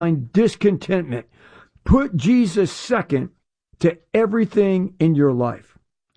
find discontentment. Put Jesus second to everything in your life.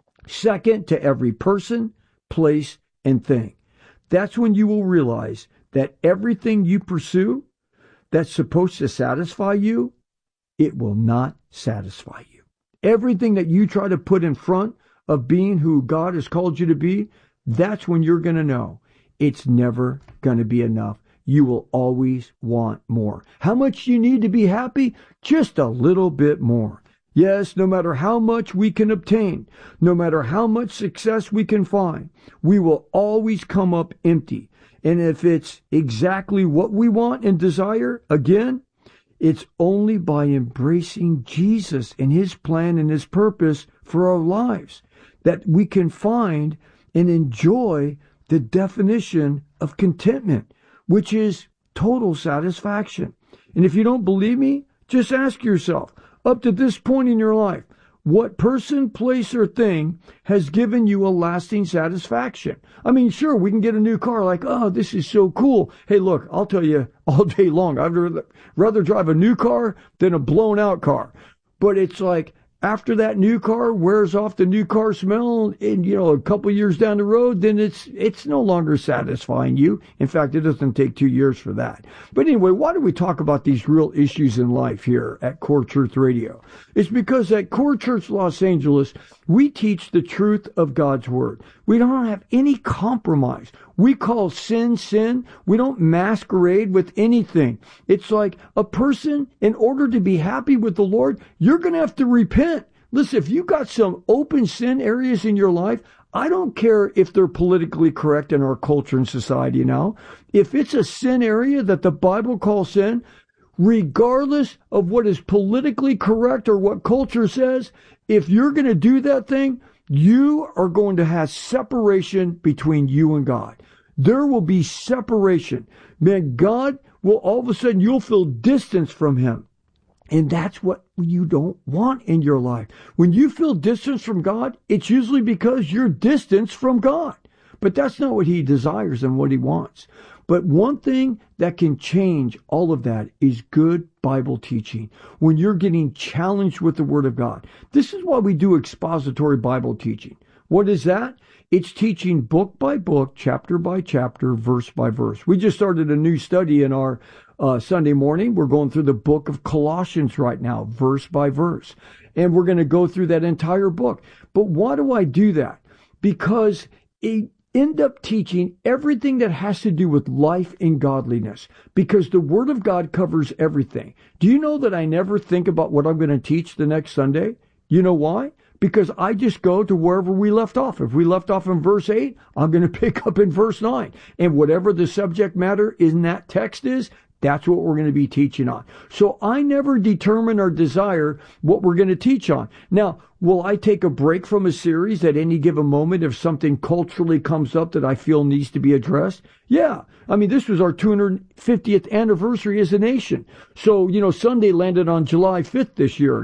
Second to every person, place, and thing. That's when you will realize that everything you pursue that's supposed to satisfy you, it will not satisfy you. Everything that you try to put in front of being who God has called you to be, that's when you're going to know it's never going to be enough. You will always want more. How much you need to be happy? Just a little bit more. Yes, no matter how much we can obtain, no matter how much success we can find, we will always come up empty. And if it's exactly what we want and desire, again, it's only by embracing Jesus and his plan and his purpose for our lives that we can find and enjoy the definition of contentment, which is total satisfaction. And if you don't believe me, just ask yourself, up to this point in your life, what person, place, or thing has given you a lasting satisfaction? I mean, sure, we can get a new car like, oh, this is so cool. Hey, look, I'll tell you all day long, I'd rather drive a new car than a blown out car. But it's like, after that new car wears off the new car smell and, a couple years down the road, then it's no longer satisfying you. In fact, it doesn't take 2 years for that. But anyway, why do we talk about these real issues in life here at Core Church Radio? It's because at Core Church Los Angeles, we teach the truth of God's Word. We don't have any compromise. We call sin, sin. We don't masquerade with anything. It's like a person, in order to be happy with the Lord, you're going to have to repent. Listen, if you got some open sin areas in your life, I don't care if they're politically correct in our culture and society now. If it's a sin area that the Bible calls sin, regardless of what is politically correct or what culture says, if you're going to do that thing, you are going to have separation between you and God. There will be separation. Man, God will all of a sudden, you'll feel distance from him. And that's what you don't want in your life. When you feel distance from God, it's usually because you're distanced from God. But that's not what he desires and what he wants. But one thing that can change all of that is good Bible teaching. When you're getting challenged with the Word of God. This is why we do expository Bible teaching. What is that? It's teaching book by book, chapter by chapter, verse by verse. We just started a new study in our Sunday morning. We're going through the book of Colossians right now, verse by verse. And we're going to go through that entire book. But why do I do that? Because it end up teaching everything that has to do with life and godliness, because the Word of God covers everything. Do you know that I never think about what I'm going to teach the next Sunday? You know why? Because I just go to wherever we left off. If we left off in verse 8, I'm going to pick up in verse 9. And whatever the subject matter in that text is, that's what we're going to be teaching on. So I never determine or desire what we're going to teach on. Now, will I take a break from a series at any given moment if something culturally comes up that I feel needs to be addressed? Yeah. I mean, this was our 250th anniversary as a nation. So, Sunday landed on July 5th this year,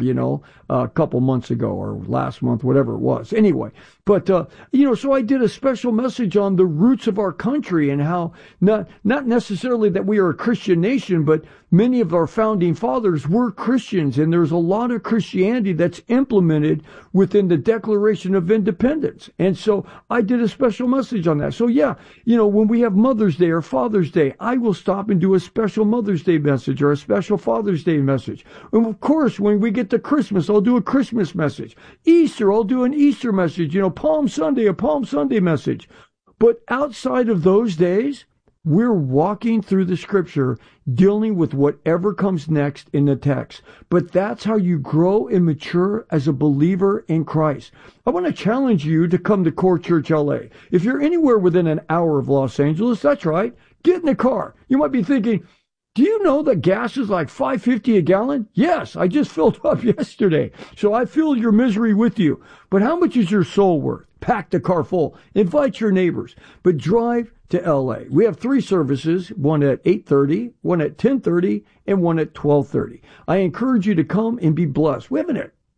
a couple months ago or last month, whatever it was. Anyway, but, so I did a special message on the roots of our country and how not necessarily that we are a Christian nation, but many of our founding fathers were Christians, and there's a lot of Christianity that's implemented within the Declaration of Independence. And so I did a special message on that. So yeah, when we have Mother's Day or Father's Day, I will stop and do a special Mother's Day message or a special Father's Day message. And of course, when we get to Christmas, I'll do a Christmas message. Easter, I'll do an Easter message. Palm Sunday, a Palm Sunday message. But outside of those days, we're walking through the scripture, dealing with whatever comes next in the text. But that's how you grow and mature as a believer in Christ. I want to challenge you to come to Core Church LA. If you're anywhere within an hour of Los Angeles, that's right, get in the car. You might be thinking, do you know that gas is like $5.50 a gallon? Yes, I just filled up yesterday. So I feel your misery with you. But how much is your soul worth? Pack the car full. Invite your neighbors. But drive to LA. We have 3 services, one at 8:30, one at 10:30, and one at 12:30. I encourage you to come and be blessed. We have an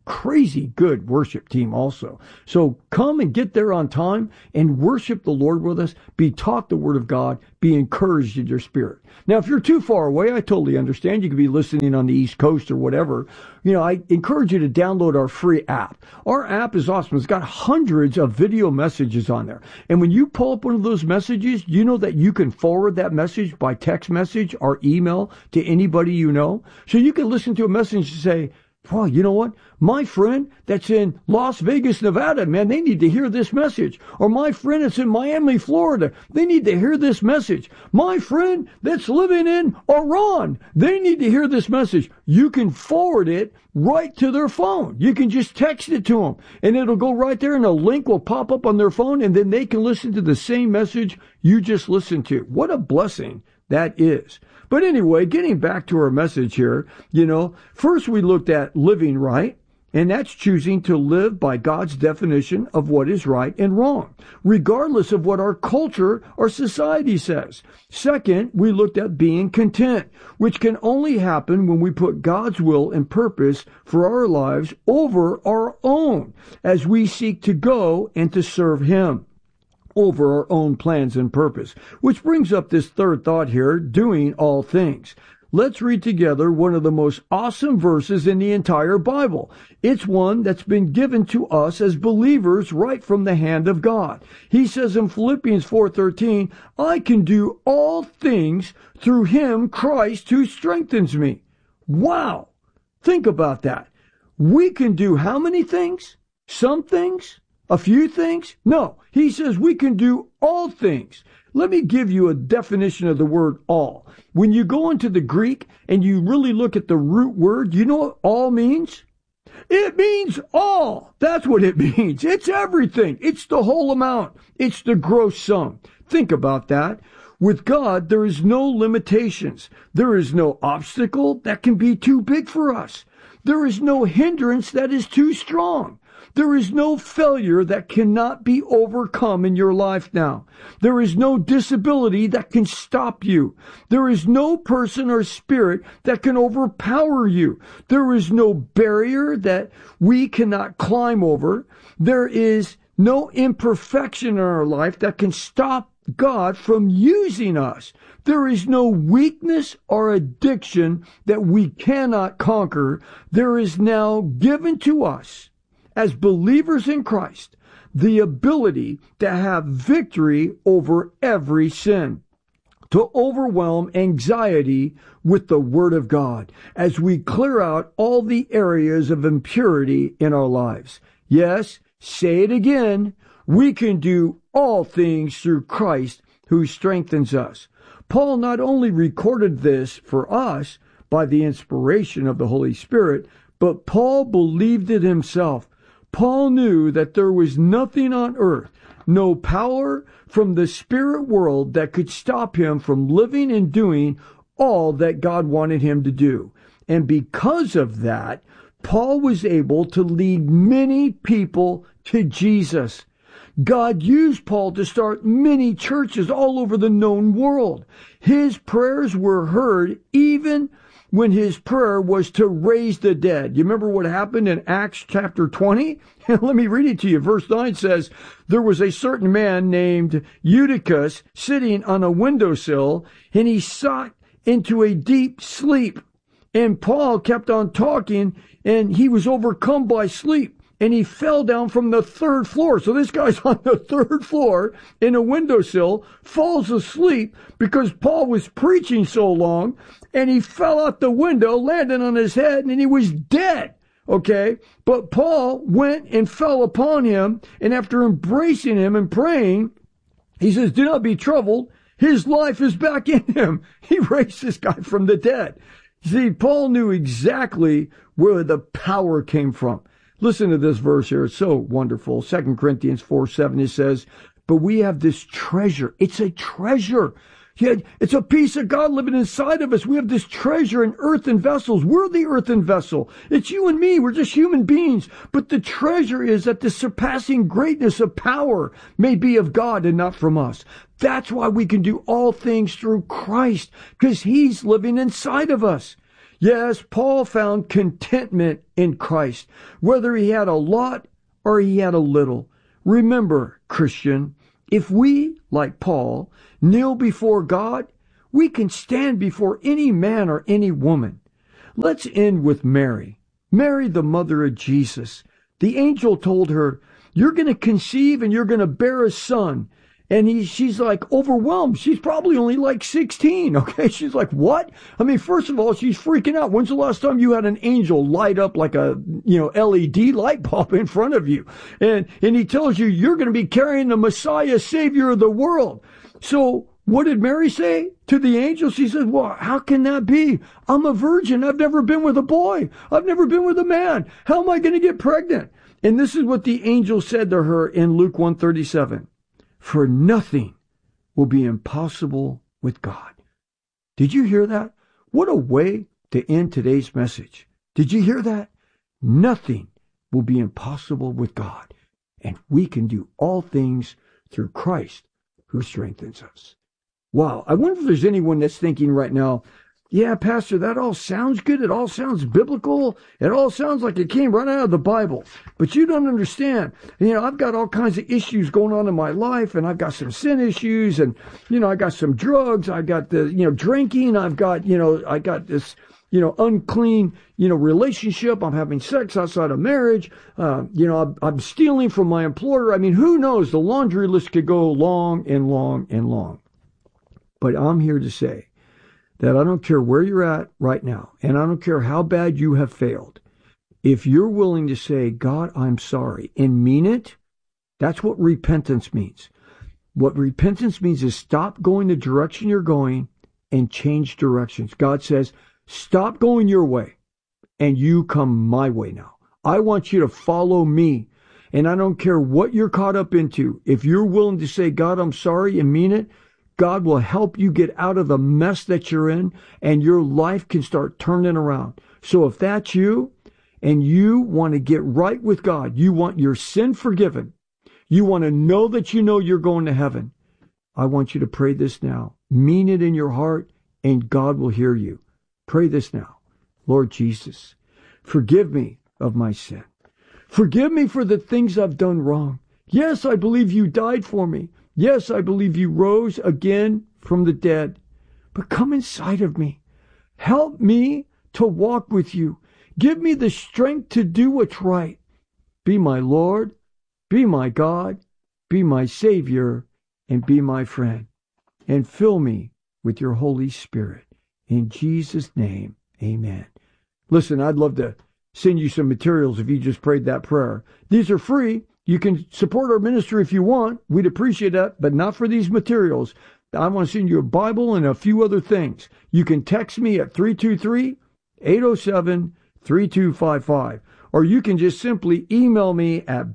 crazy good worship team also. So come and get there on time and worship the Lord with us. Be taught the Word of God. Be encouraged in your spirit. Now, if you're too far away, I totally understand. You could be listening on the East Coast or whatever. I encourage you to download our free app. Our app is awesome. It's got hundreds of video messages on there. And when you pull up one of those messages, you know that you can forward that message by text message or email to anybody you know. So you can listen to a message and say, well, you know what? My friend that's in Las Vegas, Nevada, man, they need to hear this message. Or my friend that's in Miami, Florida, they need to hear this message. My friend that's living in Iran, they need to hear this message. You can forward it right to their phone. You can just text it to them, and it'll go right there, and a link will pop up on their phone, and then they can listen to the same message you just listened to. What a blessing that is. But anyway, getting back to our message here, first we looked at living right, and that's choosing to live by God's definition of what is right and wrong, regardless of what our culture or society says. Second, we looked at being content, which can only happen when we put God's will and purpose for our lives over our own, as we seek to go and to serve Him over our own plans and purpose. Which brings up this third thought here, doing all things. Let's read together one of the most awesome verses in the entire Bible. It's one that's been given to us as believers right from the hand of God. He says in Philippians 4:13, I can do all things through Him, Christ, who strengthens me. Wow! Think about that. We can do how many things? Some things? A few things? No. He says we can do all things. Let me give you a definition of the word all. When you go into the Greek and you really look at the root word, you know what all means? It means all. That's what it means. It's everything. It's the whole amount. It's the gross sum. Think about that. With God, there is no limitations. There is no obstacle that can be too big for us. There is no hindrance that is too strong. There is no failure that cannot be overcome in your life now. There is no disability that can stop you. There is no person or spirit that can overpower you. There is no barrier that we cannot climb over. There is no imperfection in our life that can stop God from using us. There is no weakness or addiction that we cannot conquer. There is now given to us, as believers in Christ, the ability to have victory over every sin, to overwhelm anxiety with the Word of God as we clear out all the areas of impurity in our lives. Yes, say it again, we can do all things through Christ who strengthens us. Paul not only recorded this for us by the inspiration of the Holy Spirit, but Paul believed it himself. Paul knew that there was nothing on earth, no power from the spirit world that could stop him from living and doing all that God wanted him to do. And because of that, Paul was able to lead many people to Jesus. God used Paul to start many churches all over the known world. His prayers were heard even when his prayer was to raise the dead. You remember what happened in Acts chapter 20? Let me read it to you. Verse 9 says, there was a certain man named Eutychus sitting on a windowsill, and he sank into a deep sleep. And Paul kept on talking, and he was overcome by sleep. And he fell down from the third floor. So this guy's on the third floor in a windowsill, falls asleep because Paul was preaching so long, and he fell out the window, landed on his head, and he was dead. Okay? But Paul went and fell upon him, and after embracing him and praying, he says, do not be troubled. His life is back in him. He raised this guy from the dead. See, Paul knew exactly where the power came from. Listen to this verse here. It's so wonderful. 2 Corinthians 4:7, it says, but we have this treasure. It's a treasure. Yeah, it's a piece of God living inside of us. We have this treasure in earthen vessels. We're the earthen vessel. It's you and me. We're just human beings. But the treasure is that the surpassing greatness of power may be of God and not from us. That's why we can do all things through Christ, because He's living inside of us. Yes, Paul found contentment in Christ, whether he had a lot or he had a little. Remember, Christian, if we, like Paul, kneel before God, we can stand before any man or any woman. Let's end with Mary. Mary, the mother of Jesus. The angel told her, you're going to conceive and you're going to bear a son. And she's like overwhelmed. She's probably only like 16. Okay. She's like, what? I mean, first of all, she's freaking out. When's the last time you had an angel light up like a, LED light bulb in front of you? And he tells you, you're going to be carrying the Messiah, Savior of the world. So what did Mary say to the angel? She said, well, how can that be? I'm a virgin. I've never been with a boy. I've never been with a man. How am I going to get pregnant? And this is what the angel said to her in Luke 1:37. For nothing will be impossible with God. Did you hear that? What a way to end today's message. Did you hear that? Nothing will be impossible with God. And we can do all things through Christ who strengthens us. Wow. I wonder if there's anyone that's thinking right now, yeah, Pastor, that all sounds good. It all sounds biblical. It all sounds like it came right out of the Bible. But you don't understand. I've got all kinds of issues going on in my life, and I've got some sin issues, and, I got some drugs. I've got the, drinking. I've got, I got this, unclean, relationship. I'm having sex outside of marriage. I'm stealing from my employer. I mean, who knows? The laundry list could go long and long and long. But I'm here to say that I don't care where you're at right now, and I don't care how bad you have failed. If you're willing to say, God, I'm sorry, and mean it, that's what repentance means. What repentance means is stop going the direction you're going and change directions. God says, stop going your way, and you come my way now. I want you to follow me, and I don't care what you're caught up into. If you're willing to say, God, I'm sorry, and mean it, God will help you get out of the mess that you're in, and your life can start turning around. So if that's you, and you want to get right with God, you want your sin forgiven, you want to know that you're going to heaven, I want you to pray this now. Mean it in your heart, and God will hear you. Pray this now. Lord Jesus, forgive me of my sin. Forgive me for the things I've done wrong. Yes, I believe you died for me. Yes, I believe you rose again from the dead. But come inside of me. Help me to walk with you. Give me the strength to do what's right. Be my Lord, be my God, be my Savior, and be my friend. And fill me with your Holy Spirit. In Jesus' name, amen. Listen, I'd love to send you some materials if you just prayed that prayer. These are free. You can support our ministry if you want. We'd appreciate that, but not for these materials. I want to send you a Bible and a few other things. You can text me at 323-807-3255. Or you can just simply email me at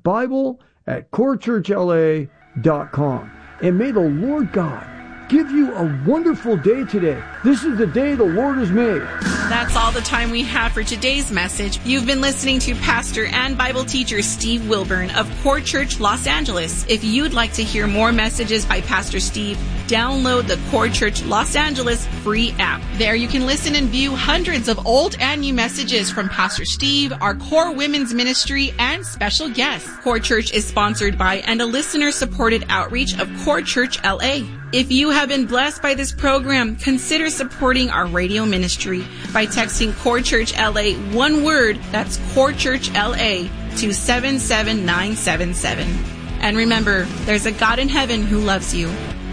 bible@corechurchla.com. And may the Lord God give you a wonderful day today. This is the day the Lord has made. That's all the time we have for today's message. You've been listening to Pastor and Bible teacher Steve Wilburn of Core Church Los Angeles. If you'd like to hear more messages by Pastor Steve, download the Core Church Los Angeles free app. There you can listen and view hundreds of old and new messages from Pastor Steve, our Core Women's Ministry, and special guests. Core Church is sponsored by and a listener-supported outreach of Core Church LA. If you have been blessed by this program, consider supporting our radio ministry by texting Core Church LA, one word, that's Core Church LA, to 77977. And remember, there's a God in heaven who loves you.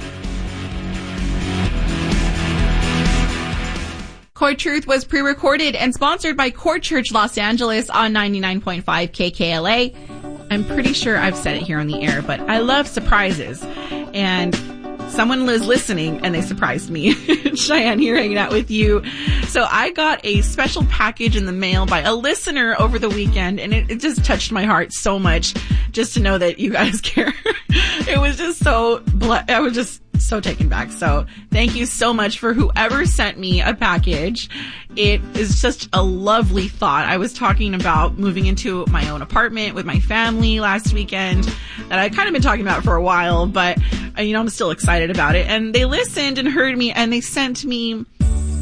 Core Truth was pre-recorded and sponsored by Core Church Los Angeles on 99.5 KKLA. I'm pretty sure I've said it here on the air, but I love surprises. And someone was listening and they surprised me. Cheyenne here hanging out with you. So I got a special package in the mail by a listener over the weekend, and it just touched my heart so much just to know that you guys care. It was just I was just so taken back. So thank you so much for whoever sent me a package. It is just a lovely thought. I was talking about moving into my own apartment with my family last weekend that I've kind of been talking about for a while, but I'm still excited about it. And they listened and heard me, and they sent me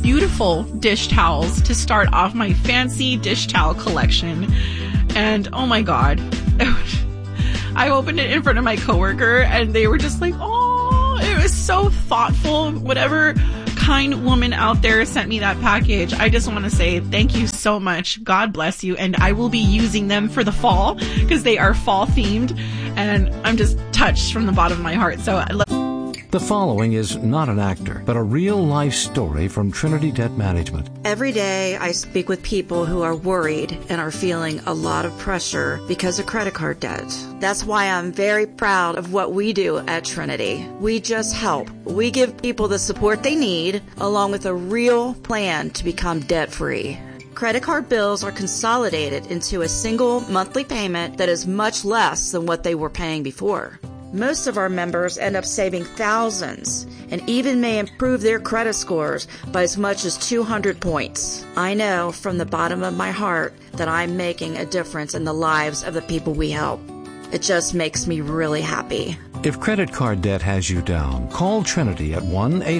beautiful dish towels to start off my fancy dish towel collection. And oh my God, I opened it in front of my coworker and they were just like, oh, it was so thoughtful. Whatever kind woman out there sent me that package, I just want to say thank you so much. God bless you. And I will be using them for the fall because they are fall themed. And I'm just touched from the bottom of my heart. So The following is not an actor, but a real-life story from Trinity Debt Management. Every day I speak with people who are worried and are feeling a lot of pressure because of credit card debt. That's why I'm very proud of what we do at Trinity. We just help. We give people the support they need, along with a real plan to become debt-free. Credit card bills are consolidated into a single monthly payment that is much less than what they were paying before. Most of our members end up saving thousands and even may improve their credit scores by as much as 200 points. I know from the bottom of my heart that I'm making a difference in the lives of the people we help. It just makes me really happy. If credit card debt has you down, call Trinity at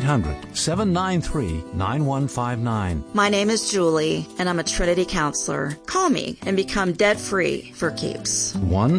1-800-793-9159. My name is Julie, and I'm a Trinity counselor. Call me and become debt-free for keeps.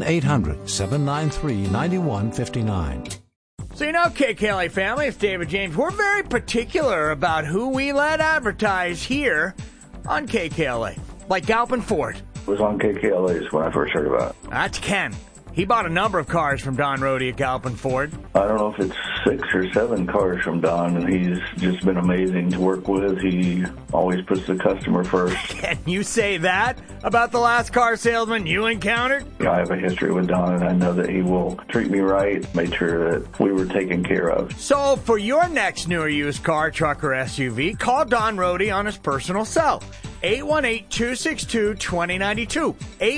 1-800-793-9159. So KKLA family, it's David James. We're very particular about who we let advertise here on KKLA, like Galpin Ford. It was on KKLA's when I first heard about it. That's Ken. He bought a number of cars from Don Rohde at Galpin Ford. I don't know if it's 6 or 7 cars from Don, and he's just been amazing to work with. He always puts the customer first. Can you say that about the last car salesman you encountered? I have a history with Don, and I know that he will treat me right, make sure that we were taken care of. So for your next new or used car, truck, or SUV, call Don Rohde on his personal cell. 818-262-2092.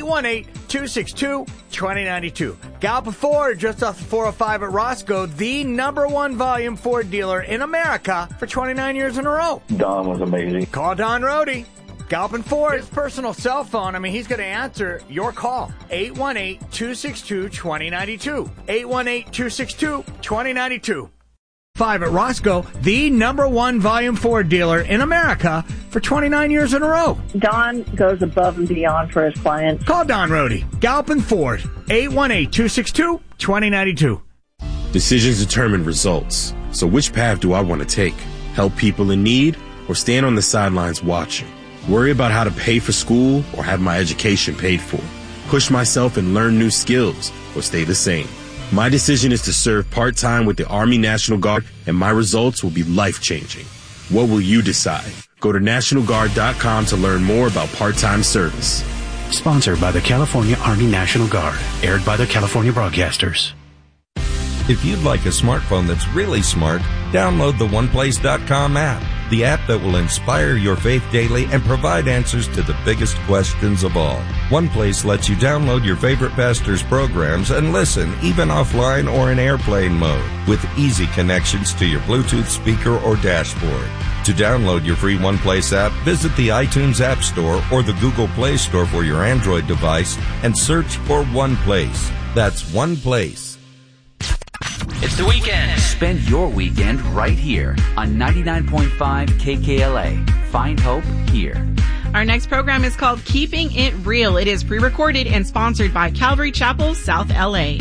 818-262-2092. Galpin Ford, just off the 405 at Roscoe, the #1 volume Ford dealer in America for 29 years in a row. Don was amazing. Call Don Rohde. Galpin Ford, his personal cell phone. He's going to answer your call. 818-262-2092. 818-262-2092. 5 at Roscoe, the #1 volume Ford dealer in America for 29 years in a row. Don goes above and beyond for his clients. Call Don Rohde, Galpin Ford, 818-262-2092. Decisions determine results. So which path do I want to take? Help people in need or stand on the sidelines watching? Worry about how to pay for school or have my education paid for? Push myself and learn new skills or stay the same? My decision is to serve part-time with the Army National Guard, and my results will be life-changing. What will you decide? Go to NationalGuard.com to learn more about part-time service. Sponsored by the California Army National Guard. Aired by the California Broadcasters. If you'd like a smartphone that's really smart, download the OnePlace.com app, the app that will inspire your faith daily and provide answers to the biggest questions of all. OnePlace lets you download your favorite pastor's programs and listen, even offline or in airplane mode, with easy connections to your Bluetooth speaker or dashboard. To download your free OnePlace app, visit the iTunes App Store or the Google Play Store for your Android device and search for OnePlace. That's OnePlace. It's the weekend. Spend your weekend right here on 99.5 KKLA. Find hope here. Our next program is called Keeping It Real. It is pre-recorded and sponsored by Calvary Chapel, South LA.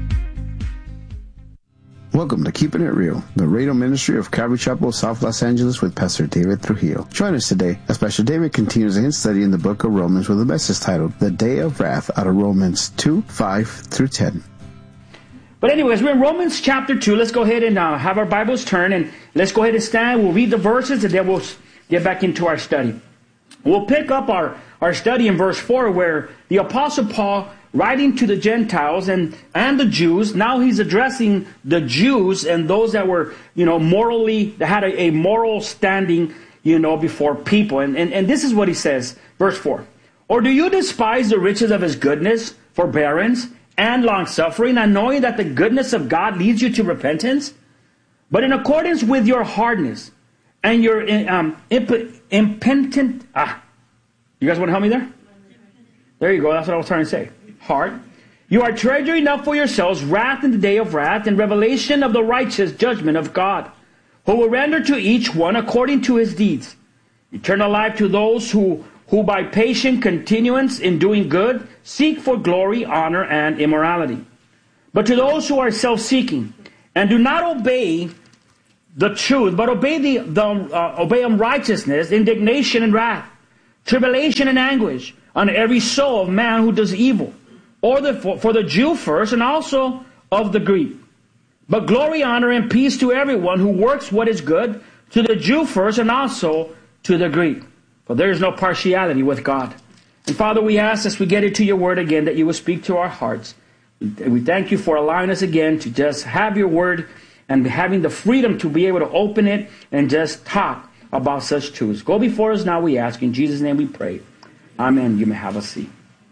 Welcome to Keeping It Real, the radio ministry of Calvary Chapel, South Los Angeles with Pastor David Trujillo. Join us today as Pastor David continues his study in the book of Romans with a message titled, The Day of Wrath, out of Romans 2:5-10. But anyways, we're in Romans chapter 2. Let's go ahead and have our Bibles turned, and let's go ahead and stand. We'll read the verses, and then we'll get back into our study. We'll pick up our study in verse 4, where the Apostle Paul, writing to the Gentiles and the Jews, now he's addressing the Jews and those that were, morally, that had a moral standing, before people. And this is what he says, verse 4. Or do you despise the riches of his goodness, forbearance, and long-suffering, and knowing that the goodness of God leads you to repentance? But in accordance with your hardness and your impenitent... You guys want to help me there? There you go. That's what I was trying to say. Heart. You are treasuring up for yourselves wrath in the day of wrath and revelation of the righteous judgment of God. who will render to each one according to his deeds. Eternal life to those who by patient continuance in doing good seek for glory, honor, and immorality. But to those who are self-seeking and do not obey the truth, but obey obey unrighteousness, indignation and wrath, tribulation and anguish on every soul of man who does evil, or for the Jew first, and also of the Greek. But glory, honor, and peace to everyone who works what is good, to the Jew first, and also to the Greek. For there is no partiality with God. And Father, we ask as we get into your word again that you will speak to our hearts. We thank you for allowing us again to just have your word and having the freedom to be able to open it and just talk about such truths. Go before us now, we ask. In Jesus' name we pray. Amen. You may have a seat.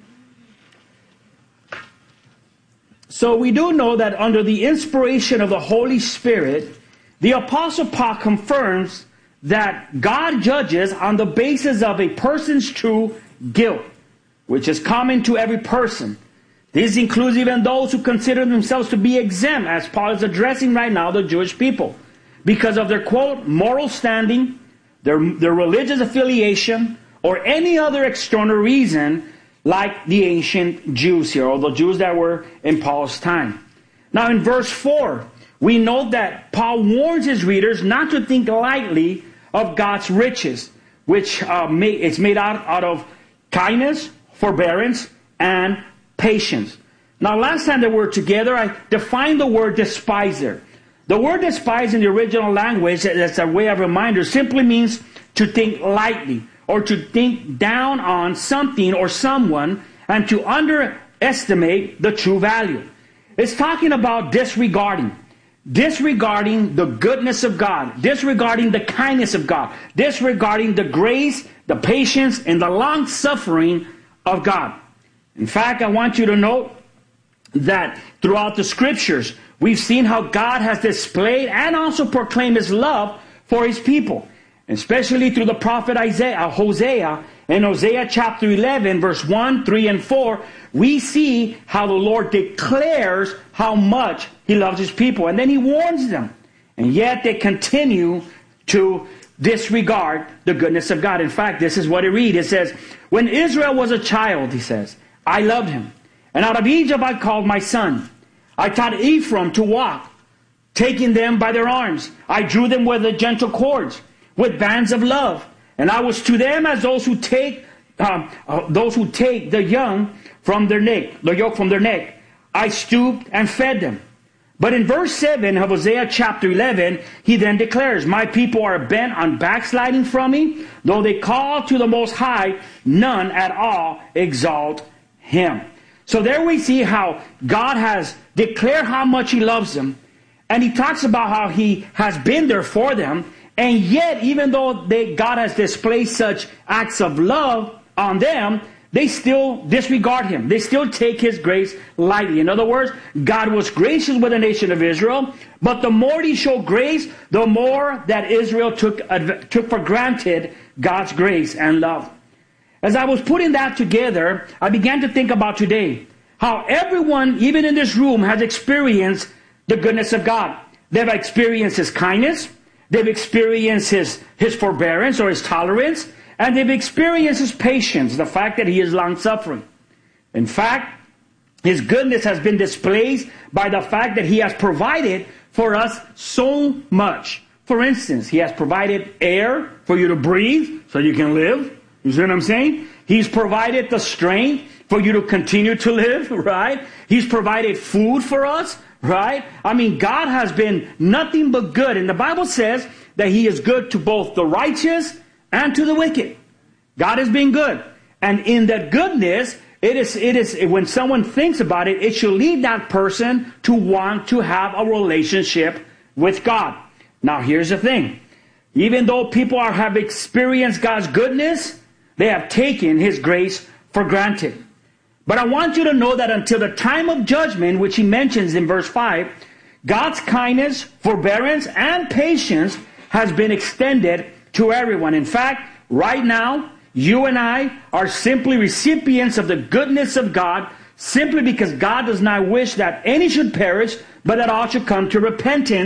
So we do know that under the inspiration of the Holy Spirit, the Apostle Paul confirms that God judges on the basis of a person's true guilt, which is common to every person. This includes even those who consider themselves to be exempt, as Paul is addressing right now the Jewish people, because of their, quote, moral standing, their religious affiliation, or any other external reason, like the ancient Jews here, or the Jews that were in Paul's time. Now in verse 4, we note that Paul warns his readers not to think lightly of God's riches, which it's made out of kindness, forbearance, and patience. Now last time that we were together, I defined the word despiser. The word despise in the original language, as a way of reminder, simply means to think lightly, or to think down on something or someone, and to underestimate the true value. It's talking about disregarding the goodness of God, disregarding the kindness of God, disregarding the grace, the patience, and the long suffering of God. In fact, I want you to note that throughout the scriptures, we've seen how God has displayed and also proclaimed his love for his people. Especially through the prophet Hosea, in Hosea chapter 11, verse 1, 3, and 4, we see how the Lord declares how much he loves his people. And then he warns them. And yet they continue to disregard the goodness of God. In fact, this is what it reads. It says, when Israel was a child, he says, I loved him. And out of Egypt I called my son. I taught Ephraim to walk, taking them by their arms. I drew them with the gentle cords, with bands of love, and I was to them as those who take the young from their neck, the yoke from their neck. I stooped and fed them. But in verse 7 of Hosea chapter 11, he then declares, my people are bent on backsliding from me, though they call to the Most High, none at all exalt him. So there we see how God has declared how much he loves them, and he talks about how he has been there for them. And yet, even though God has displayed such acts of love on them, they still disregard him. They still take his grace lightly. In other words, God was gracious with the nation of Israel, but the more he showed grace, the more that Israel took for granted God's grace and love. As I was putting that together, I began to think about today, how everyone, even in this room, has experienced the goodness of God. They've experienced his kindness, they've experienced his forbearance or his tolerance, and they've experienced his patience, the fact that he is long-suffering. In fact, his goodness has been displayed by the fact that he has provided for us so much. For instance, he has provided air for you to breathe so you can live. You see what I'm saying? He's provided the strength for you to continue to live, right? He's provided food for us, right? I mean, God has been nothing but good. And the Bible says that he is good to both the righteous and to the wicked. God has been good. And in that goodness, it is when someone thinks about it, it should lead that person to want to have a relationship with God. Now, here's the thing. Even though people have experienced God's goodness, they have taken his grace for granted. But I want you to know that until the time of judgment, which he mentions in verse 5, God's kindness, forbearance, and patience has been extended to everyone. In fact, right now, you and I are simply recipients of the goodness of God, simply because God does not wish that any should perish, but that all should come to repentance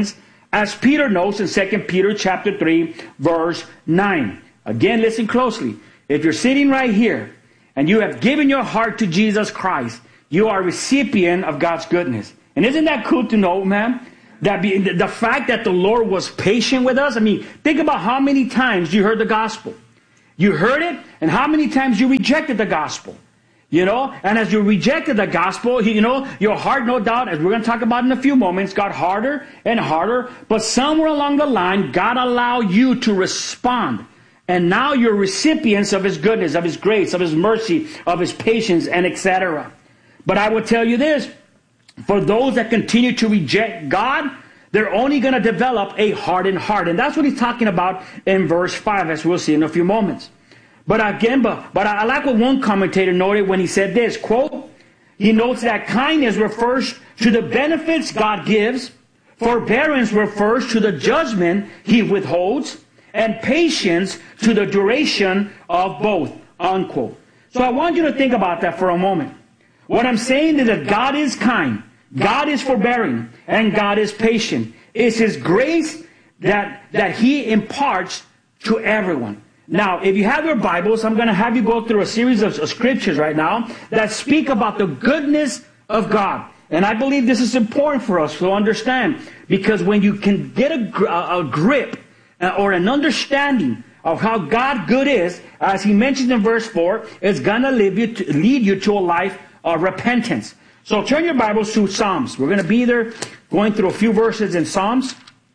As Peter notes in 2 Peter chapter 3, verse 9. Again, listen closely. If you're sitting right here and you have given your heart to Jesus Christ, you are a recipient of God's goodness. And isn't that cool to know, man? That the fact that the Lord was patient with us. I mean, think about how many times you heard the gospel. You heard it, and how many times you rejected the gospel. You know, and as you rejected the gospel, you know, your heart, no doubt, as we're going to talk about in a few moments, got harder and harder. But somewhere along the line, God allowed you to respond. And now you're recipients of His goodness, of His grace, of His mercy, of His patience, and etc. But I will tell you this, for those that continue to reject God, they're only going to develop a hardened heart. And that's what he's talking about in verse 5, as we'll see in a few moments. But again, but I like what one commentator noted when he said this, quote, he notes that kindness refers to the benefits God gives, forbearance refers to the judgment He withholds, and patience to the duration of both, unquote. So I want you to think about that for a moment. What I'm saying is that God is kind, God is forbearing, and God is patient. It's His grace that He imparts to everyone. Now, if you have your Bibles, I'm going to have you go through a series of scriptures right now that speak about the goodness of God. And I believe this is important for us to understand, because when you can get a grip or an understanding of how God good is, as He mentions in verse 4, it's going to lead you to a life of repentance. So turn your Bibles to Psalms. We're going to be there going through a few verses in Psalms.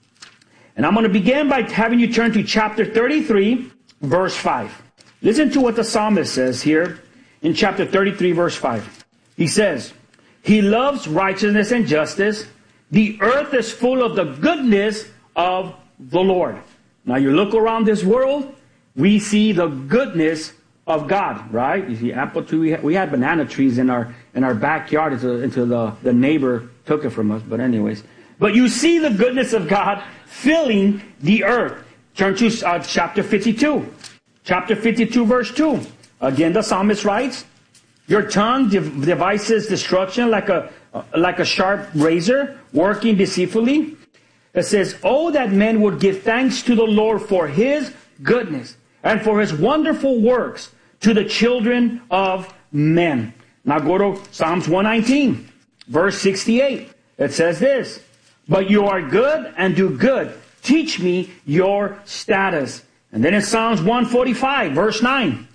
And I'm going to begin by having you turn to chapter 33, verse 5. Listen to what the psalmist says here in chapter 33, verse 5. He says, He loves righteousness and justice. The earth is full of the goodness of the Lord. Now you look around this world, we see the goodness of God, right? You see apple tree. We had banana trees in our backyard until the neighbor took it from us. But anyways, but you see the goodness of God filling the earth. Turn to chapter 52. Chapter 52, verse 2. Again, the psalmist writes, Your tongue devises destruction like a sharp razor, working deceitfully. It says, Oh, that men would give thanks to the Lord for His goodness and for His wonderful works to the children of men. Now go to Psalms 119, verse 68. It says this, But you are good and do good. Teach me your status. And then in Psalms 145, verse 9.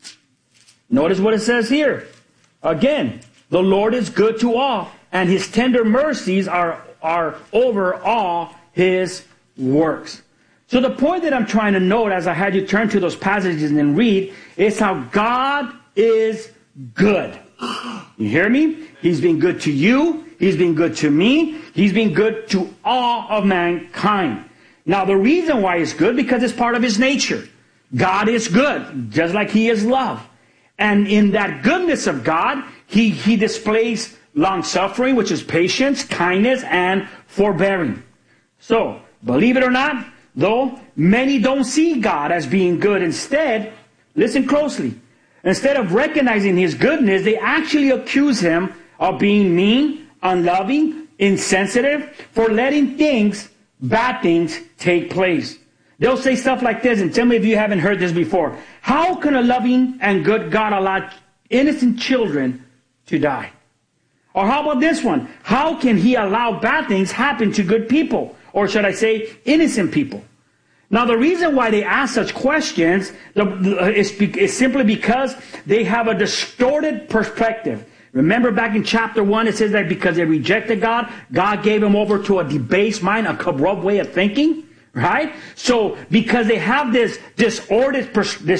Notice what it says here. Again, the Lord is good to all, and His tender mercies are over all His works. So the point that I'm trying to note as I had you turn to those passages and read is how God is good. You hear me? He's been good to you. He's been good to me. He's been good to all of mankind. Now the reason why He's good, because it's part of His nature. God is good, just like He is love. And in that goodness of God, He displays long-suffering, which is patience, kindness, and forbearing. So, believe it or not, though, many don't see God as being good. Instead, listen closely. Instead of recognizing His goodness, they actually accuse Him of being mean, unloving, insensitive, for letting bad things take place. They'll say stuff like this, and tell me if you haven't heard this before. How can a loving and good God allow innocent children to die? Or how about this one? How can He allow bad things happen to good people? Or should I say, innocent people? Now, the reason why they ask such questions is simply because they have a distorted perspective. Remember back in chapter 1, it says that because they rejected God, God gave them over to a debased mind, a corrupt way of thinking. Right? So, because they have this distorted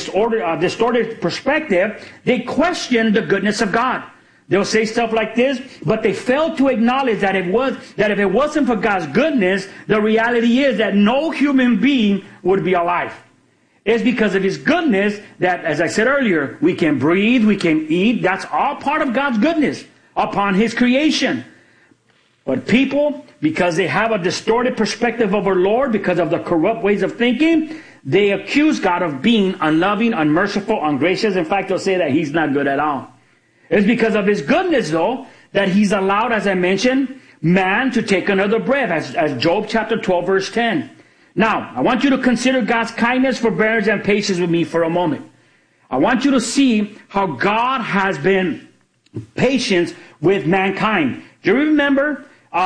perspective, they question the goodness of God. They'll say stuff like this, but they fail to acknowledge that if it wasn't for God's goodness, the reality is that no human being would be alive. It's because of His goodness that, as I said earlier, we can breathe, we can eat. That's all part of God's goodness upon His creation. But people, because they have a distorted perspective of our Lord, because of the corrupt ways of thinking, they accuse God of being unloving, unmerciful, ungracious. In fact, they'll say that He's not good at all. It's because of His goodness, though, that He's allowed, as I mentioned, man to take another breath, as Job chapter 12, verse 10. Now, I want you to consider God's kindness, forbearance, and patience with me for a moment. I want you to see how God has been patient with mankind. Do you remember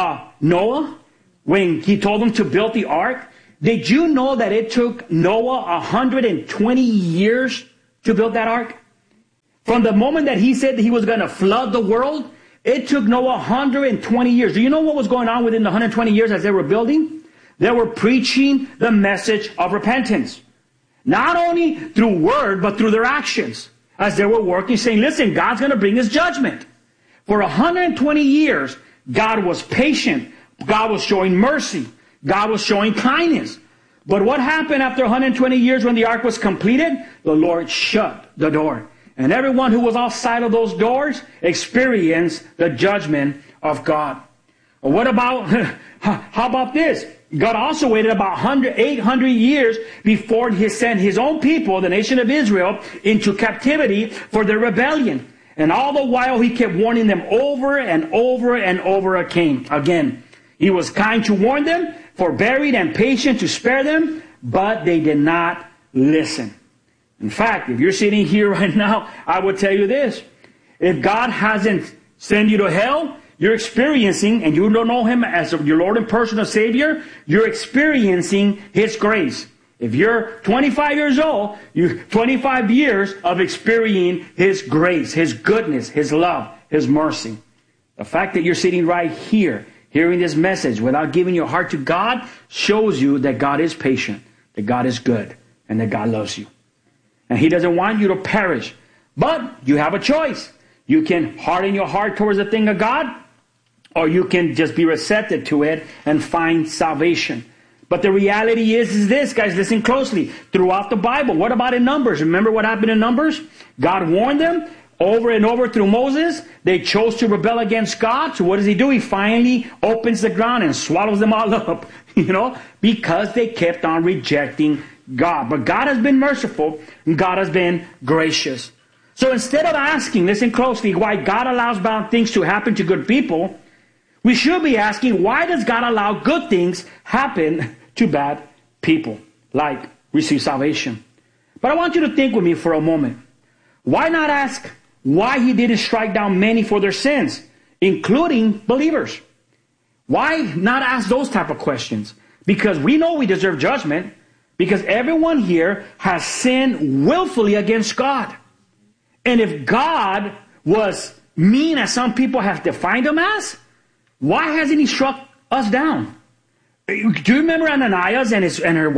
Noah, when he told them to build the ark? Did you know that it took Noah 120 years to build that ark? From the moment that he said that he was going to flood the world, it took Noah 120 years. Do you know what was going on within the 120 years as they were building? They were preaching the message of repentance. Not only through word, but through their actions. As they were working, saying, listen, God's going to bring his judgment. For 120 years, God was patient. God was showing mercy. God was showing kindness. But what happened after 120 years when the ark was completed? The Lord shut the door. And everyone who was outside of those doors experienced the judgment of God. Well, what about, how about this? God also waited about 800 years before he sent his own people, the nation of Israel, into captivity for their rebellion. And all the while he kept warning them over and over and over again. He was kind to warn them, forbearing and patient to spare them, but they did not listen. In fact, if you're sitting here right now, I would tell you this. If God hasn't sent you to hell, you're experiencing, and you don't know him as your Lord and personal Savior, you're experiencing his grace. If you're 25 years old, you're 25 years of experiencing his grace, his goodness, his love, his mercy. The fact that you're sitting right here, hearing this message without giving your heart to God, shows you that God is patient, that God is good, and that God loves you. And he doesn't want you to perish. But you have a choice. You can harden your heart towards the thing of God, or you can just be receptive to it and find salvation. But the reality is this, guys, listen closely. Throughout the Bible, what about in Numbers? Remember what happened in Numbers? God warned them over and over through Moses. They chose to rebel against God. So what does he do? He finally opens the ground and swallows them all up, because they kept on rejecting God. But God has been merciful and God has been gracious. So instead of asking, listen closely, why God allows bad things to happen to good people, we should be asking, why does God allow good things happen to bad people, like receive salvation? But I want you to think with me for a moment. Why not ask why he didn't strike down many for their sins, including believers? Why not ask those type of questions? Because we know we deserve judgment, because everyone here has sinned willfully against God. And if God was mean as some people have defined him as, why hasn't he struck us down? Do you remember Ananias and his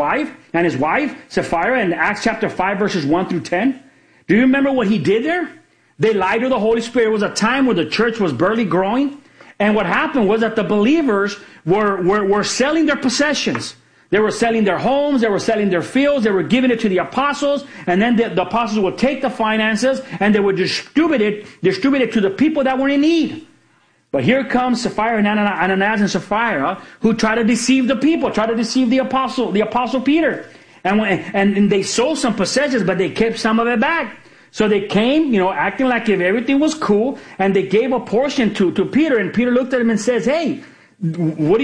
wife Sapphira in Acts chapter 5 verses 1 through 10? Do you remember what he did there? They lied to the Holy Spirit. It was a time where the church was barely growing. And what happened was that the believers were selling their possessions. They were selling their homes, they were selling their fields, they were giving it to the apostles, and then the apostles would take the finances and they would distribute it to the people that were in need. But here comes Sapphira and Ananias and Sapphira, who try to deceive the people, try to deceive the apostle Peter. And they sold some possessions, but they kept some of it back. So they came, acting like if everything was cool, and they gave a portion to Peter, and Peter looked at him and says, hey, what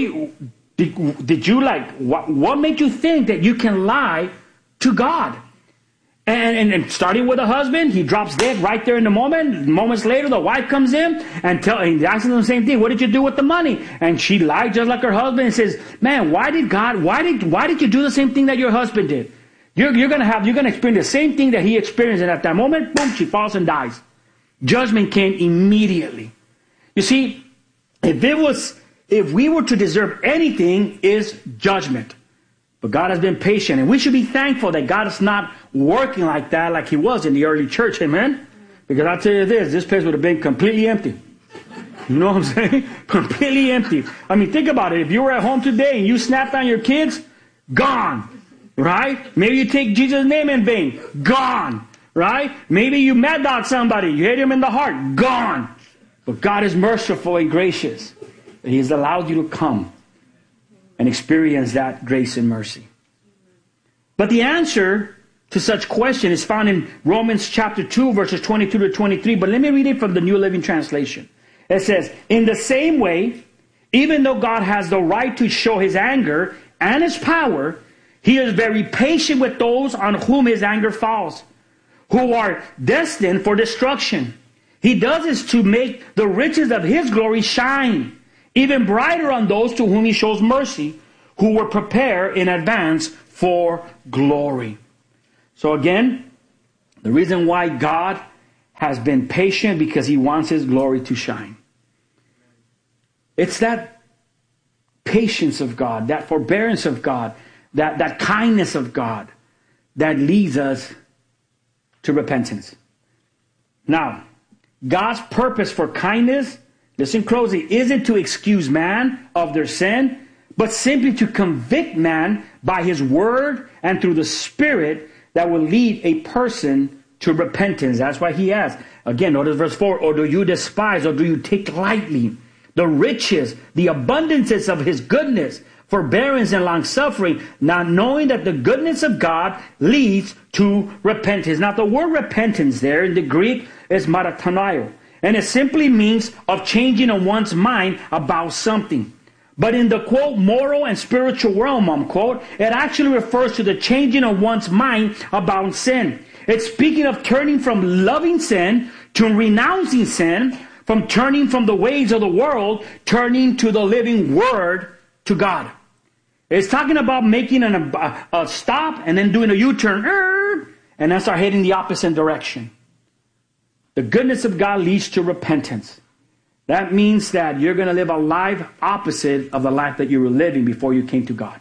made you think that you can lie to God? And starting with the husband, he drops dead right there in the moment. Moments later, the wife comes in and asks him the same thing. What did you do with the money? And she lied just like her husband and says, man, why did you do the same thing that your husband did? You're going to experience the same thing that he experienced. And at that moment, boom, she falls and dies. Judgment came immediately. You see, if we were to deserve anything, is judgment. But God has been patient, and we should be thankful that God is not working like that like he was in the early church, amen? Because I'll tell you this place would have been completely empty. You know what I'm saying? Completely empty. I mean, think about it. If you were at home today and you snapped on your kids, gone, right? Maybe you take Jesus' name in vain, gone, right? Maybe you mad dog somebody, you hit him in the heart, gone. But God is merciful and gracious. He has allowed you to come and experience that grace and mercy. But the answer to such question is found in Romans chapter 2, verses 22 to 23. But let me read it from the New Living Translation. It says, in the same way, Even though God has the right to show his anger and his power, he is very patient with those on whom his anger falls, who are destined for destruction. He does this to make the riches of his glory shine even brighter on those to whom he shows mercy, who were prepared in advance for glory. So again, the reason why God has been patient, because he wants his glory to shine. It's that patience of God, that forbearance of God, that kindness of God that leads us to repentance. Now, God's purpose for kindness, listen closely, isn't to excuse man of their sin, but simply to convict man by his word and through the Spirit that will lead a person to repentance. That's why he asks. Again, notice verse 4, or do you despise, or do you take lightly the riches, the abundances of his goodness, forbearance and long-suffering, not knowing that the goodness of God leads to repentance. Now, the word repentance there in the Greek is maratonio, and it simply means of changing of one's mind about something. But in the, quote, moral and spiritual realm, unquote, it actually refers to the changing of one's mind about sin. It's speaking of turning from loving sin to renouncing sin, from turning from the ways of the world, turning to the living word, to God. It's talking about making a stop and then doing a U-turn, and then start heading the opposite direction. The goodness of God leads to repentance. That means that you're going to live a life opposite of the life that you were living before you came to God.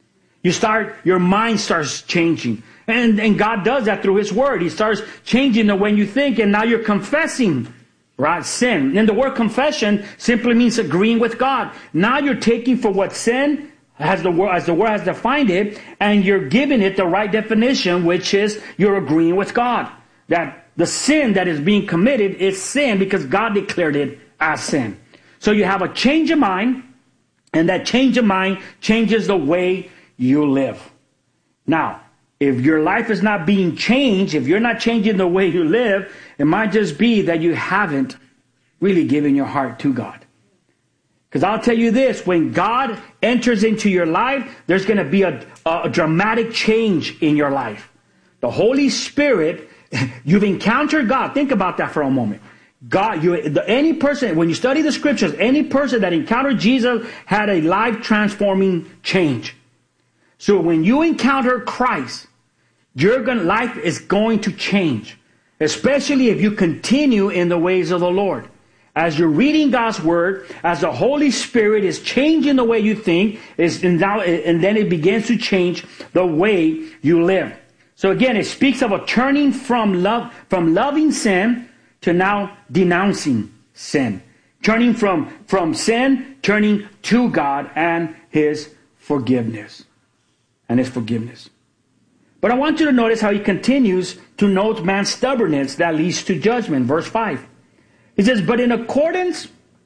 Your mind starts changing. And God does that through his word. He starts changing the way you think, and now you're confessing, right, sin. And the word confession simply means agreeing with God. Now you're taking for what sin, as the word has defined it, and you're giving it the right definition, which is you're agreeing with God. That the sin that is being committed is sin because God declared it as sin. So you have a change of mind, and that change of mind changes the way you live. Now, if your life is not being changed, if you're not changing the way you live, it might just be that you haven't really given your heart to God. Because I'll tell you this, when God enters into your life, there's going to be a dramatic change in your life. The Holy Spirit, you've encountered God. Think about that for a moment. God, any person, when you study the scriptures, any person that encountered Jesus had a life transforming change. So when you encounter Christ, your life is going to change, especially if you continue in the ways of the Lord. As you're reading God's word, as the Holy Spirit is changing the way you think, and then it begins to change the way you live. So again, it speaks of a turning from loving sin to now denouncing sin. Turning from sin, turning to God and his forgiveness. But I want you to notice how he continues to note man's stubbornness that leads to judgment. Verse 5. He says, but in accordance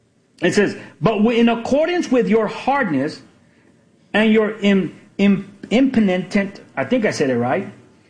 with your hardness and your impenitent, I think I said it right.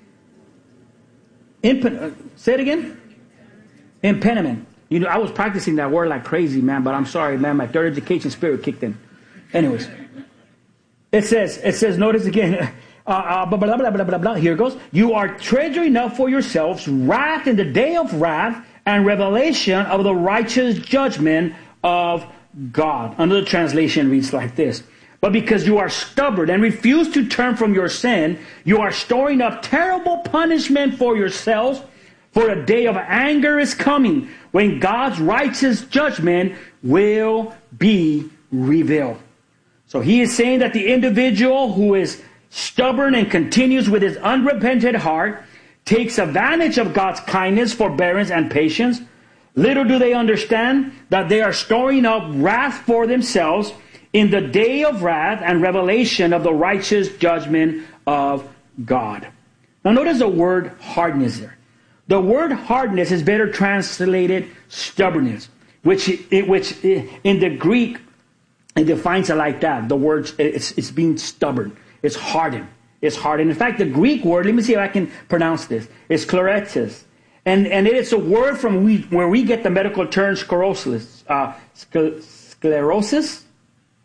Say it again. Impediment. You know, I was practicing that word like crazy, man, but I'm sorry, man, my third education spirit kicked in. Anyways. It says, notice again, blah, blah, blah, blah, blah, blah. Here it goes. You are treasuring up for yourselves wrath in the day of wrath and revelation of the righteous judgment of God. Another translation reads like this. But because you are stubborn and refuse to turn from your sin, you are storing up terrible punishment for yourselves, for a day of anger is coming when God's righteous judgment will be revealed. So he is saying that the individual who is stubborn and continues with his unrepentant heart takes advantage of God's kindness, forbearance, and patience. Little do they understand that they are storing up wrath for themselves in the day of wrath and revelation of the righteous judgment of God. Now notice the word hardness there. The word hardness is better translated stubbornness, which in the Greek, it defines it like that. The word, it's being stubborn. It's hardened. It's hardened. In fact, the Greek word, let me see if I can pronounce this, is scleresis. And it is a word from where we get the medical term sclerosis. Sclerosis?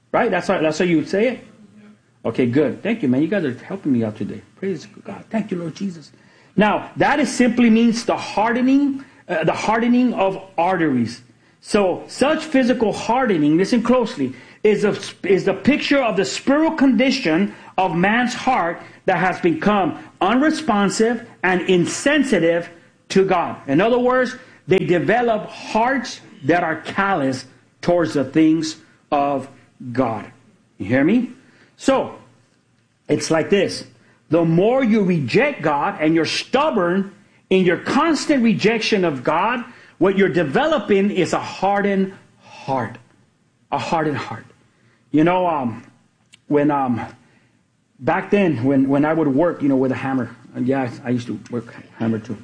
Right? That's how you would say it? Okay, good. Thank you, man. You guys are helping me out today. Praise God. Thank you, Lord Jesus. Now, that simply means the hardening of arteries. So, such physical hardening, listen closely, is a picture of the spiritual condition of man's heart that has become unresponsive and insensitive to God. In other words, they develop hearts that are callous towards the things of God. You hear me? So, it's like this. The more you reject God and you're stubborn in your constant rejection of God, what you're developing is a hardened heart. A hardened heart. You know, when back then, when I would work, with a hammer. Yeah, I used to work hammer too.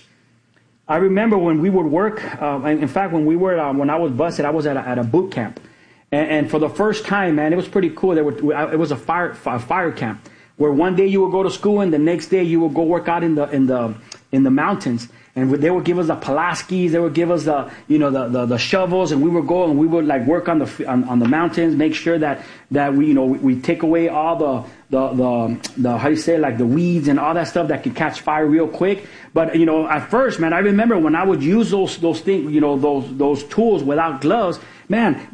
I remember when we would work. In fact, when I was busted, I was at a boot camp, and for the first time, man, it was pretty cool. It was a fire camp where one day you would go to school and the next day you would go work out in the mountains. And they would give us the Pulaskis, they would give us the shovels, and we would go and we would like work on the mountains, make sure that we take away all the how do you say, like the weeds and all that stuff that could catch fire real quick. But at first, man, I remember when I would use those things, those tools without gloves, man,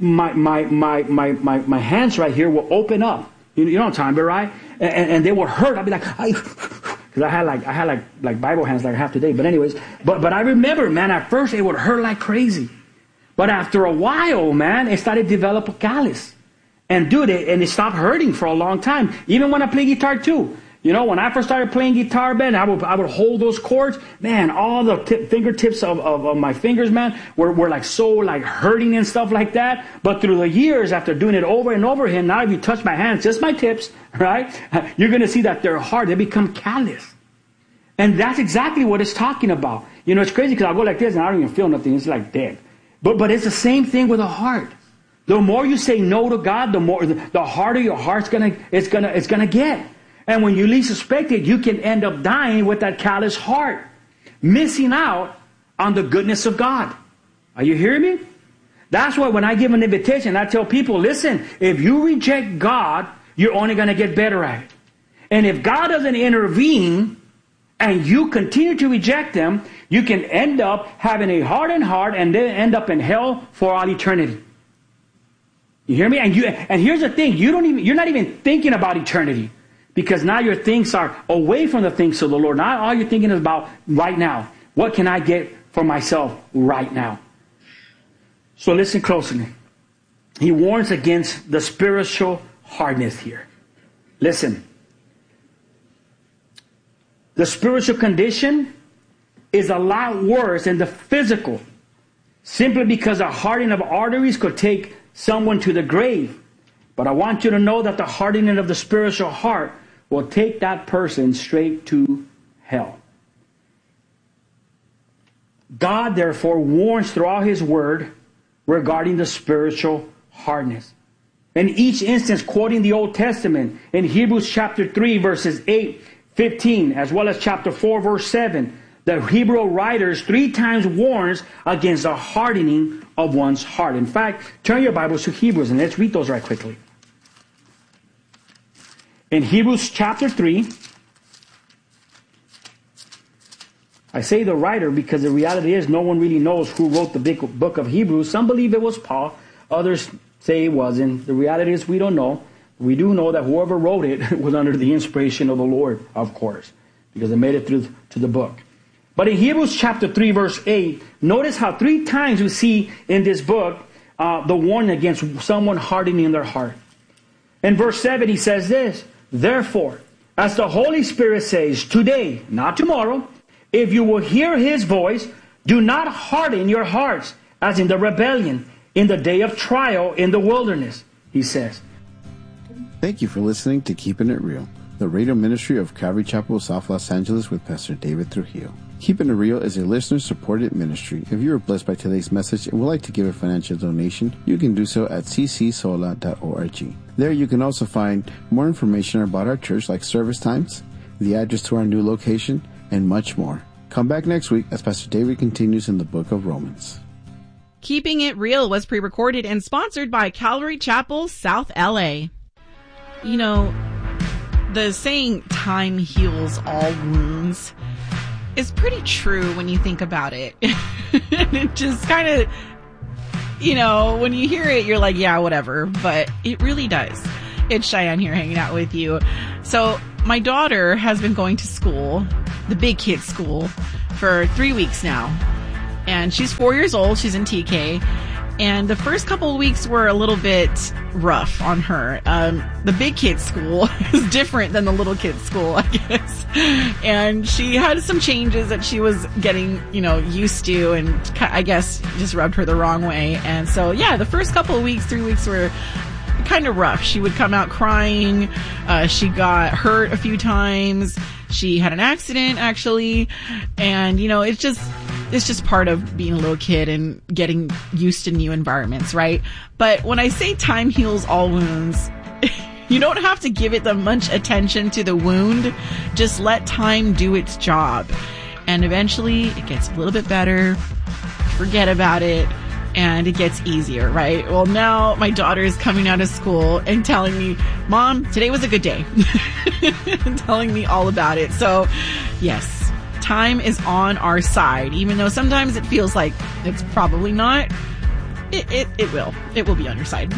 my hands right here will open up. You know what I'm talking about, right? And they would hurt. I'd be like, because I had like Bible hands like I have today. But anyways, but I remember, man, at first it would hurt like crazy. But after a while, man, it started to develop a callus. And dude, it stopped hurting for a long time. Even when I play guitar too. When I first started playing guitar, man, I would hold those chords. Man, all the fingertips of my fingers, man, were like so like hurting and stuff like that. But through the years, after doing it over and over again, now if you touch my hands, just my tips, right? You're going to see that they're hard. They become callous. And that's exactly what it's talking about. It's crazy because I'll go like this and I don't even feel nothing. It's like dead. But it's the same thing with a heart. The more you say no to God, the harder your heart's it's gonna get. And when you least suspect it, you can end up dying with that callous heart, missing out on the goodness of God. Are you hearing me? That's why when I give an invitation, I tell people, listen, if you reject God, you're only going to get better at it. And if God doesn't intervene and you continue to reject Him, you can end up having a hardened heart and then end up in hell for all eternity. You hear me? And here's the thing, you're not even thinking about eternity. Because now your things are away from the things of the Lord. Now all you're thinking is about right now. What can I get for myself right now? So listen closely. He warns against the spiritual hardness here. Listen. The spiritual condition is a lot worse than the physical. Simply because a hardening of arteries could take someone to the grave. But I want you to know that the hardening of the spiritual heart will take that person straight to hell. God, therefore, warns throughout His Word regarding the spiritual hardness. In each instance, quoting the Old Testament, in Hebrews chapter 3, verses 8, 15, as well as chapter 4, verse 7, the Hebrew writers 3 times warns against the hardening of one's heart. In fact, turn your Bibles to Hebrews and let's read those right quickly. In Hebrews chapter 3, I say the writer because the reality is no one really knows who wrote the big book of Hebrews. Some believe it was Paul. Others say it wasn't. The reality is we don't know. We do know that whoever wrote it was under the inspiration of the Lord, of course, because they made it through to the book. But in Hebrews chapter 3, verse 8, notice how 3 times we see in this book the warning against someone hardening their heart. In verse 7, he says this, therefore, as the Holy Spirit says, today, not tomorrow, if you will hear His voice, do not harden your hearts, as in the rebellion, in the day of trial in the wilderness, he says. Thank you for listening to Keeping It Real, the radio ministry of Calvary Chapel, South Los Angeles with Pastor David Trujillo. Keeping It Real is a listener-supported ministry. If you were blessed by today's message and would like to give a financial donation, you can do so at ccsola.org. There you can also find more information about our church, like service times, the address to our new location, and much more. Come back next week as Pastor David continues in the book of Romans. Keeping It Real was pre-recorded and sponsored by Calvary Chapel, South LA. You know, the saying, time heals all wounds, is pretty true when you think about it. It just kind of, you know, when you hear it, you're like, yeah, whatever. But it really does. It's Cheyenne here hanging out with you. So my daughter has been going to school, the big kids school, for 3 weeks now. And she's 4 years old. She's in TK. And the first couple of weeks were a little bit rough on her. The big kids school is different than the little kids school, I guess. And she had some changes that she was getting, you know, used to, and I guess just rubbed her the wrong way. And so, yeah, the first couple of weeks, 3 weeks were kind of rough. She would come out crying. She got hurt a few times. She had an accident, actually. And, you know, it's just part of being a little kid and getting used to new environments, right? But when I say time heals all wounds, you don't have to give it that much attention to the wound. Just let time do its job. And eventually it gets a little bit better. Forget about it. And it gets easier, right? Well, now my daughter is coming out of school and telling me, Mom, today was a good day. And telling me all about it. So, yes, time is on our side. Even though sometimes it feels like it's probably not, it will. It will be on your side.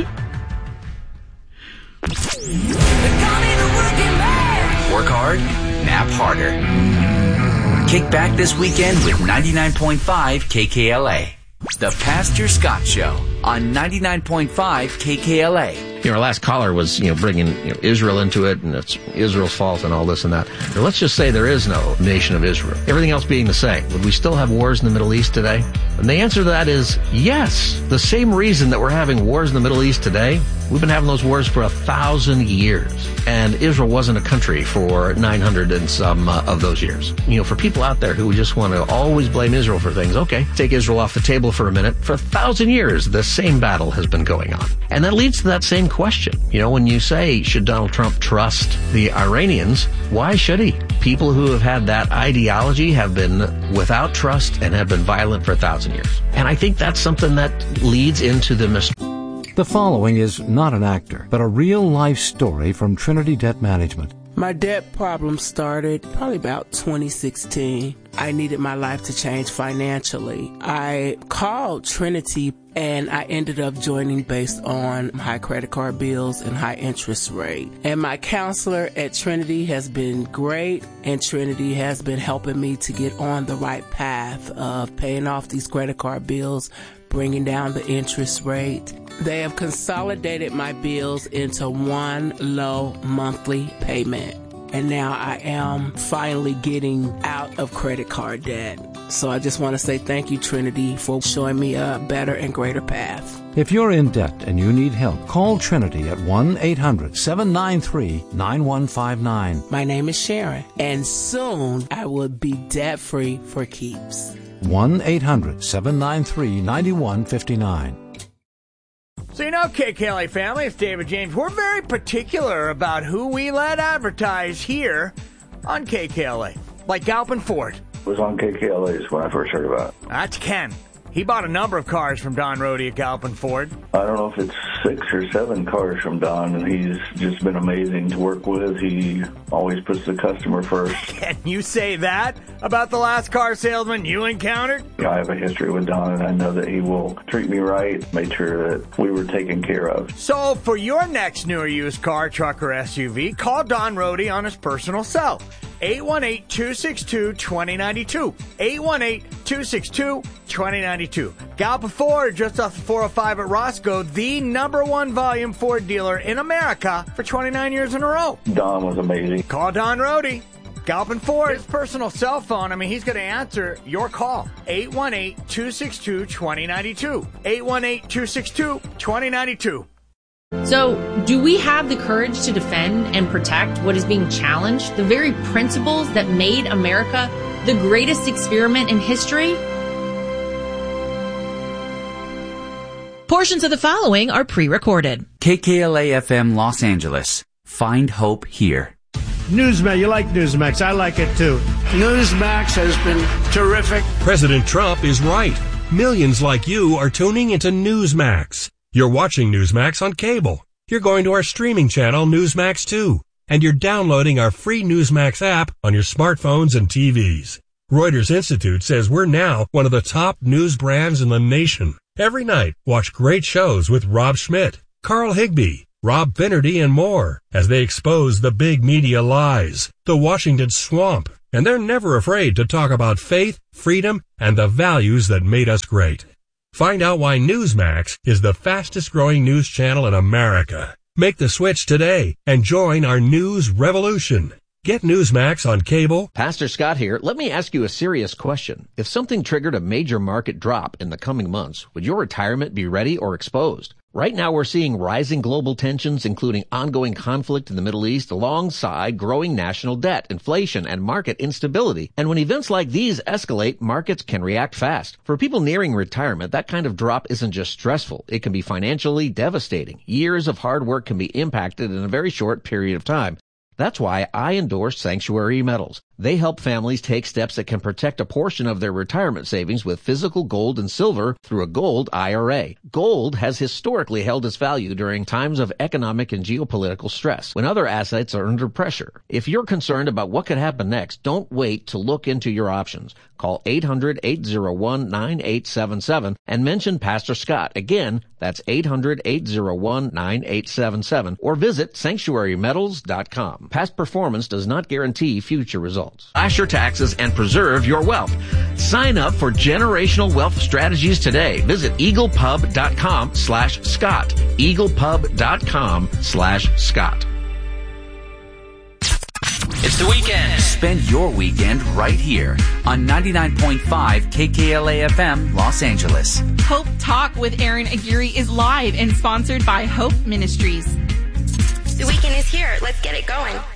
Work hard, nap harder. Kick back this weekend with 99.5 KKLA. The Pastor Scott Show on 99.5 KKLA. You know, our last caller was, bringing Israel into it, and it's Israel's fault and all this and that. Now, let's just say there is no nation of Israel. Everything else being the same. Would we still have wars in the Middle East today? And the answer to that is yes. The same reason that we're having wars in the Middle East today, we've been having those wars for 1,000 years. And Israel wasn't a country for 900 and some of those years. For people out there who just want to always blame Israel for things, okay, take Israel off the table for a minute. For 1,000 years, the same battle has been going on. And that leads to that same question. When you say, should Donald Trump trust the Iranians? Why should he? People who have had that ideology have been without trust and have been violent for 1,000 years. And I think that's something that leads into the mystery. The following is not an actor, but a real-life story from Trinity Debt Management. My debt problem started probably about 2016. I needed my life to change financially. I called Trinity and I ended up joining based on high credit card bills and high interest rate. And my counselor at Trinity has been great, and Trinity has been helping me to get on the right path of paying off these credit card bills, bringing down the interest rate. They have consolidated my bills into one low monthly payment. And now I am finally getting out of credit card debt. So I just want to say thank you, Trinity, for showing me a better and greater path. If you're in debt and you need help, call Trinity at 1-800-793-9159. My name is Sharon, and soon I will be debt-free for keeps. 1-800-793-9159. So KKLA family, it's David James. We're very particular about who we let advertise here on KKLA, like Galpin Ford. It was on KKLA's when I first heard about it. That's Ken. He bought a number of cars from Don Rohde at Galpin Ford. I don't know if it's 6 or 7 cars from Don, and he's just been amazing to work with. He always puts the customer first. Can you say that about the last car salesman you encountered? I have a history with Don, and I know that he will treat me right, make sure that we were taken care of. So for your next new or used car, truck, or SUV, call Don Rohde on his personal cell. 818-262-2092. 818-262-2092. Galpin Ford, just off the 405 at Roscoe, the #1 volume Ford dealer in America for 29 years in a row. Don was amazing. Call Don Rohde. Galpin Ford, his personal cell phone. He's going to answer your call. 818-262-2092. 818-262-2092. So, do we have the courage to defend and protect what is being challenged? The very principles that made America the greatest experiment in history? Portions of the following are pre-recorded. KKLA-FM Los Angeles. Find hope here. Newsmax, you like Newsmax. I like it too. Newsmax has been terrific. President Trump is right. Millions like you are tuning into Newsmax. You're watching Newsmax on cable. You're going to our streaming channel, Newsmax 2. And you're downloading our free Newsmax app on your smartphones and TVs. Reuters Institute says we're now one of the top news brands in the nation. Every night, watch great shows with Rob Schmidt, Carl Higbie, Rob Finnerty, and more as they expose the big media lies, the Washington swamp. And they're never afraid to talk about faith, freedom, and the values that made us great. Find out why Newsmax is the fastest growing news channel in America. Make the switch today and join our news revolution. Get Newsmax on cable. Pastor Scott here. Let me ask you a serious question. If something triggered a major market drop in the coming months, would your retirement be ready or exposed? Right now we're seeing rising global tensions, including ongoing conflict in the Middle East, alongside growing national debt, inflation, and market instability. And when events like these escalate, markets can react fast. For people nearing retirement, that kind of drop isn't just stressful. It can be financially devastating. Years of hard work can be impacted in a very short period of time. That's why I endorse Sanctuary Metals. They help families take steps that can protect a portion of their retirement savings with physical gold and silver through a gold IRA. Gold has historically held its value during times of economic and geopolitical stress, when other assets are under pressure. If you're concerned about what could happen next, don't wait to look into your options. Call 800-801-9877 and mention Pastor Scott. Again, that's 800-801-9877 or visit sanctuarymetals.com. Past performance does not guarantee future results. Slash your taxes and preserve your wealth. Sign up for Generational Wealth Strategies today. Visit eaglepub.com/Scott. eaglepub.com/Scott. It's the weekend. Spend your weekend right here on 99.5 KKLA FM, Los Angeles. Hope Talk with Aaron Aguirre is live and sponsored by Hope Ministries. The weekend is here. Let's get it going.